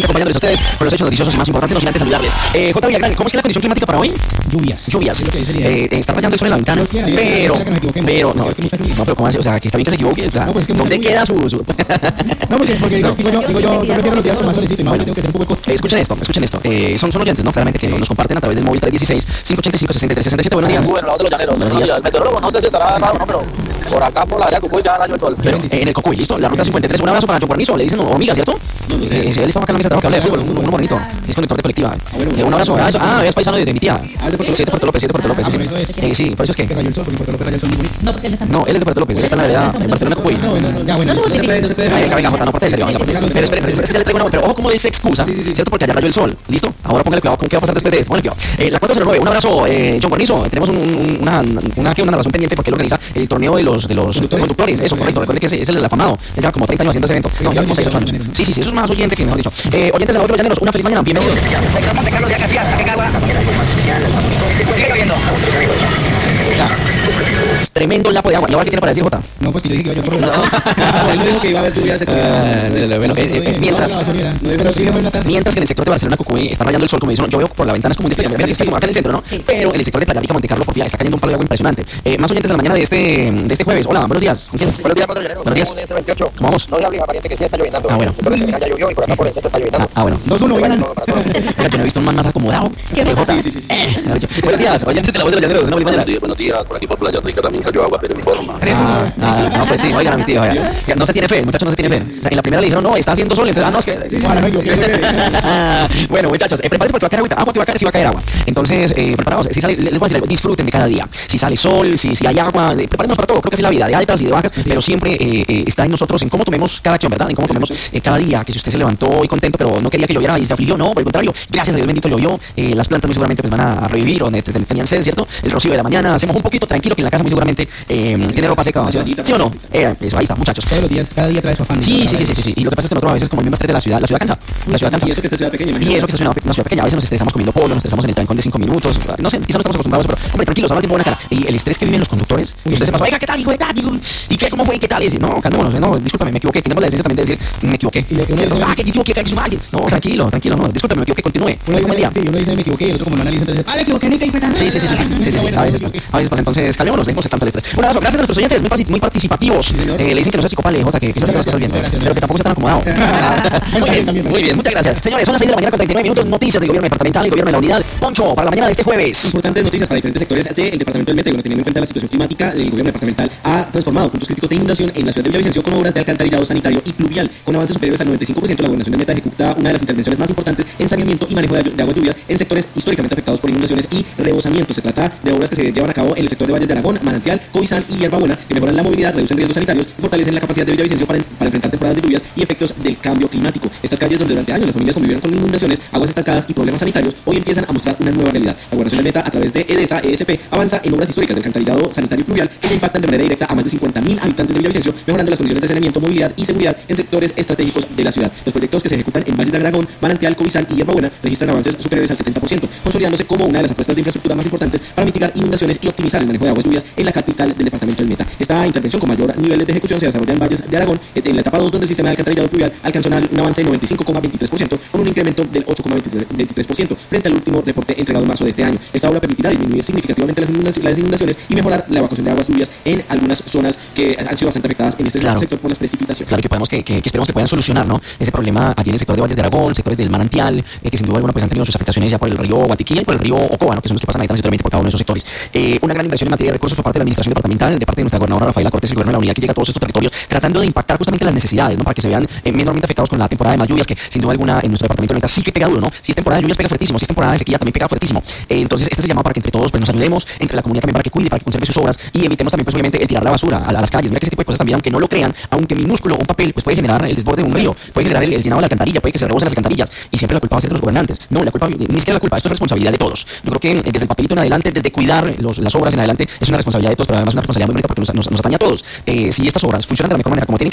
acompañándoles a ustedes con los hechos noticiosos más importantes, no sin antes saludarles. J. Villagrán, ¿cómo es que la condición climática para hoy? Lluvias. Está rayando el sol en la ventana, pero no, pero ¿cómo hace? O sea, que está bien que se equivoque, o sea, ¿dónde queda su? No, porque digo yo prefiero los días con más solicito y más tengo que hacer un poco de escuchen esto, son oyentes, ¿no? Claramente que nos comparten a través del móvil 316-585-6367. Buenos días. Bueno, de los llaneros. Buenos días. El meteorólogo no sé si estará acá o no, pero por acá, por la allá Cucuy, ya rayó el sol. En el Cocuy, listo, la ruta 53, un abrazo para John Guarnizo, le dicen hormigas, ¿cierto? No sé. Él estaba acá en la mesa de trabajo que habla de fútbol, un bonito, es conductor de colectiva. Un abrazo, es paisano de mi tía. Sí, de Puerto López, sí, por eso es que. No, él es de Puerto López, él está en la vereda en Barcelona, Cocuy. Ya, bueno, no se puede. Venga, Jota, no parte de serio, venga, pero espere, es que ya le traigo una, pero ojo como él se excusa, ¿cierto? Porque allá rayó el sol, ¿listo? Ahora póngale cuidado con qué va a pasar después de esto, póngale cuidado. La 409, un abrazo, John Guarnizo, tenemos una narración pendiente porque él organiza el torneo de los conductores, eso, correcto, recuerde que es el afamado, él lleva como 30 años haciendo ese evento, no, ya como 6, 8 años. Sí, eso es más oyente que mejor dicho. Oyentes de la voz de los llaneros, una feliz mañana, bienvenidos. Sector Monte Carlo de Acacias, hasta que Cagua. Sigue lloviendo. Es tremendo lapo de agua. ¿Y ahora qué tiene para decir, Jota? No, pues que yo dije que iba yo por él dijo que iba a haber lluvia sectorial. Bueno, mientras que en el sector de Barcelona, Cocuy, está rayando el sol, como dicen, yo veo por la ventana, es como un destello, mira que está como acá en el centro, ¿no? Pero en el sector de Playa Rica, Monte Carlo, Porfía, está cayendo un palo de agua impresionante. Más oyentes de la mañana de este jueves. Hola, buenos días. ¿Con quién? Buenos días, Padre Llanero. Buenos días. ¿Cómo vamos? No diablo, aparente que sí está lloviendo. Ah, bueno. El sector de ya llovió y por acá por el centro está lloviendo. Bueno. 2-1, ganan. Mira, que no he visto un man más acomodado que Jota. Sí. Buenos días, oyentes de la voz de los llaneros, una feliz mañana. Buenos días, por aquí por Playa Rica también cayó agua, pero en forma. No, pues sí, oigan a mi tío, no se tiene fe, muchachos, no se tiene fe. O sea, en la primera le dijeron, no, está haciendo sol, entonces, no, es que... Bueno, muchachos, prepárense porque va a caer agua, que va a caer, sí va a caer agua. Entonces, preparados, si sale, les voy a decir algo, disfruten de cada día. Si sale sol, si hay agua, preparemos para todo, creo que es la vida, de altas y de bajas, pero siempre está en nosotros, en cómo tomemos cada acción, ¿verdad? En cómo tomemos cada día, que si usted se levantó hoy contento, pero no quería que lloviera y se afligió, no, por el contrario, gracias a Dios bendito llovió, las plantas muy seguramente pues van a revivir o tenían sed, ¿cierto? El rocío de la mañana, hacemos un poquito tranquilo que en la casa muy seguramente tiene ropa seca, ¿sí o no? Eso, ahí está, muchachos. Todos los días, cada día trae su afán. Sí. Y lo que pasa es que nosotros a veces como el mismo estrés de la ciudad cansa. Y eso que esta ciudad pequeña, y eso que esta una ciudad pequeña, a veces nos estresamos comiendo pollo, nos estresamos en el trancón de 5 minutos, no sé, quizás no estamos acostumbrados, pero hombre, tranquilos, ahora tiempo buena cara. Y el estrés que viven los conductores, y usted se pasa, oiga, ¿qué tal, hijo de tal? ¿Y qué, cómo fue? ¿Qué tal? Y decir, no, calmémonos, no, discúlpame, me equivoqué, tenemos la decencia también de decir, me equivoqué. Que me equivoqué, que no, tranquilo, no, discúlpame, me equivoqué, continúe. Uno dice, me equivoqué, y el otro como no analiza, entonces, me equivoqué, Sí, a veces pasa, entonces, calmémonos, dejemos tanto el estrés. Un abrazo, gracias a nuestros oyentes, muy participativos. Le dicen que no sea chico pale, Jota, que estás haciendo las cosas bien, pero que tampoco sea tan acomodado. Muy bien, muchas gracias. Señores, son las 6 de la mañana con 39 minutos, noticias del gobierno departamental y gobierno de la unidad. Poncho, para la mañana de este jueves. Importantes noticias para diferentes sectores del departamento del Meta. Bueno, teniendo en cuenta la situación climática, el gobierno departamental ha transformado puntos críticos de inundación en la ciudad de Villavicencio con obras de alcantarillado sanitario y pluvial. Con avances superiores al 95%, la gobernación del Meta ejecuta una de las intervenciones más importantes en saneamiento y manejo de aguas lluvias en sectores históricamente afectados por inundaciones y rebosamientos. Se trata de obras que se llevan a cabo en el sector de Valles de Aragón, Manantial, Cobizán y Hierbabuena, que mejoran la movilidad, reducen riesgos sanitarios y fortalecen la capacidad de Villavicencio para enfrentar temporadas de lluvias y efectos del cambio climático. Estas calles donde durante años las familias convivieron con inundaciones, aguas estancadas y problemas sanitarios, hoy empiezan a mostrar una nueva realidad. La gobernación del Meta, a través de EDESA, ESP, avanza en obras históricas del alcantarillado sanitario y pluvial que impactan de manera directa a más de 50.000 habitantes de Villavicencio, mejorando las condiciones de saneamiento, movilidad y seguridad en sectores estratégicos de la ciudad. Los proyectos que se ejecutan en Valles de Aragón, Manantial, Cobizán y Hierbabuena registran avances superiores al 70%, consolidándose como una de las apuestas de infraestructura más importantes para mitigar inundaciones y optimizar el manejo de aguas lluvias en la capital del departamento del Meta. Esta intervención con mayor nivel de ejecución se desarrolla en Valles de Aragón, en la etapa 2, donde el sistema de alcantarillado pluvial alcanzó un avance de 95,23%, con un incremento del 8,23% frente al último reporte entregado en marzo de este año. Esta obra permitirá disminuir significativamente las inundaciones y mejorar la evacuación de aguas lluvias en algunas zonas que han sido bastante afectadas en este sector por las precipitaciones. Claro, que esperemos que puedan solucionar, ¿no? Ese problema allí en el sector de Valles de Aragón, sectores del Manantial, que sin duda alguna pues han tenido sus afectaciones ya por el río Guatiquí y por el río Ocoa, ¿no? Que son los que pasan ahí transitoriamente por cada uno de esos sectores. Una gran inversión en materia de recursos por parte de la administración departamental, de parte de nuestra gobernadora Rafaela Cortés y el gobierno de la unidad que llega a todos estos territorios, tratando de impactar justamente las necesidades, ¿no? Para que se vean menormente afectados con la temporada de más lluvias, que sin duda alguna en nuestro departamento de sí que pega duro, ¿no? Si es temporada de lluvias pega fuertísimo, si es temporada de sequía también pega fuertísimo. Entonces este es el llamado para que entre todos pues, nos ayudemos, entre la comunidad también para que cuide, para que conserve sus obras y evitemos también pues obviamente el tirar la basura a las calles. Mira que ese tipo de cosas también, aunque no lo crean, aunque minúsculo un papel pues puede generar el desborde de un río, puede generar el llenado de la alcantarilla, puede que se rebosen las alcantarillas y siempre la culpa va a ser de los gobernantes. No, la culpa ni siquiera la culpa, esto es responsabilidad de todos. Yo creo que desde el papelito en adelante, desde cuidar las obras en adelante es una responsabilidad de todos, pero además una responsabilidad muy bonita porque nos atañe a todos. Si estas obras funcionan de la mejor manera como tienen